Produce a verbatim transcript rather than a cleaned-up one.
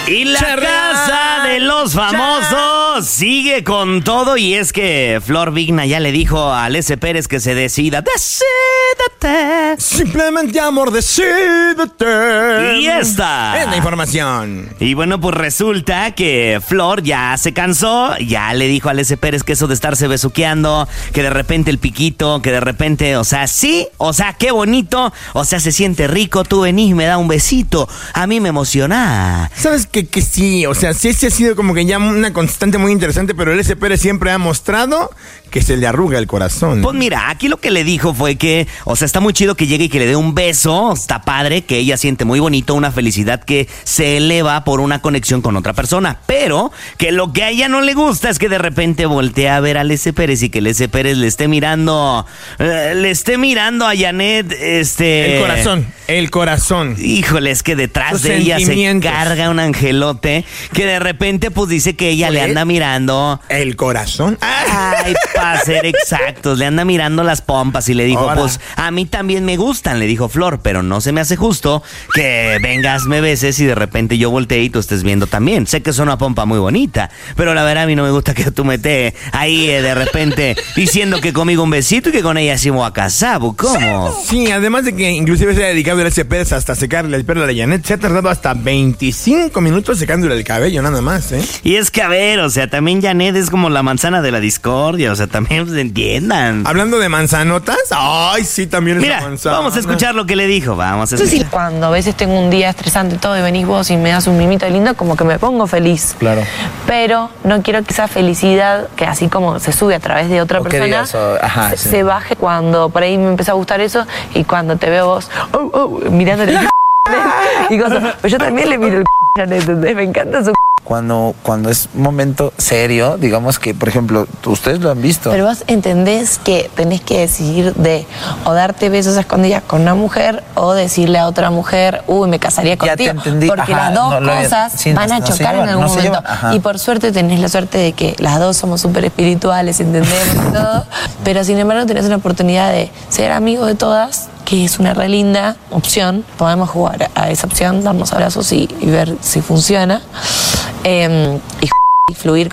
Y la Charra. casa de los famosos sigue con todo, y es que Flor Vigna ya le dijo a Lece Pérez que se decida. Decídete. Simplemente amor, decídete. Y esta es la información. Y bueno, pues resulta que Flor ya se cansó, ya le dijo a Lece Pérez que eso de estarse besuqueando, que de repente el piquito, que de repente, o sea, sí, o sea, qué bonito, o sea, se siente rico, tú venís, me da un besito, a mí me emociona. ¿Sabes que, que sí? O sea, sí, sí ha sido como que ya una constante muy interesante, pero Lece Pérez siempre ha mostrado que se le arruga el corazón. Pues mira, aquí lo que le dijo fue que, o sea, está muy chido que llegue y que le dé un beso, está padre, que ella siente muy bonito, una felicidad que se eleva por una conexión con otra persona, pero que lo que a ella no le gusta es que de repente voltea a ver a Lece Pérez y que Lece Pérez le esté mirando, eh, le esté mirando a Janet, este... El corazón, el corazón. Híjole, es que detrás Sus de ella se sentimientos. carga un angelote que de repente pues dice que ella le ¿Cuál? anda mirando... El corazón. Ay, para ser exactos, le anda mirando las pompas y le dijo, Ahora. pues a mí también me gustan, le dijo Flor, pero no se me hace justo que vengas, me beses y de repente yo volteé y tú estés viendo también. Sé que es una pompa muy bonita, pero la verdad a mí no me gusta que tú me estés ahí eh, de repente diciendo que conmigo un besito y que con ella sí me voy a casar, ¿cómo? Sí, además de que inclusive se ha dedicado a Lece Pérez hasta secarle el pelo a la Janet, se ha tardado hasta veinticinco minutos secándole el cabello, nada más, ¿eh? Y es que a ver, o sea, también Janet es como la manzana de la discordia, o sea, también pues, entiendan. Hablando de manzanotas, ay, sí, también es Mira, una manzana. vamos a escuchar lo que le dijo, vamos a No sé si escuchar. cuando a veces tengo un día estresante y todo y venís vos y me das un mimito lindo, como que me pongo feliz. Claro. Pero no quiero que esa felicidad, que así como se sube a través de otra O que persona, digas, oh, ajá, se, sí. se baje cuando por ahí me empieza a gustar eso y cuando te veo vos, oh, oh, mirándole el y cosas. Pero yo también le miro el ¿entendés? Me encanta su Cuando, cuando es un momento serio, digamos que, por ejemplo, ustedes lo han visto. Pero vos entendés que tenés que decidir de o darte besos a escondidas con una mujer o decirle a otra mujer, uy, me casaría Ya te contigo. entendí. Porque Ajá, las dos no, lo- cosas sí, van a no se chocar llevan, en algún no se momento. llevan, ajá. Y por suerte tenés la suerte de que las dos somos súper espirituales, entendemos y todo. Pero sin embargo tenés una oportunidad de ser amigos de todas, que es una re linda opción. Podemos jugar a esa opción, darnos abrazos y, y ver si funciona. Eh, y, y fluir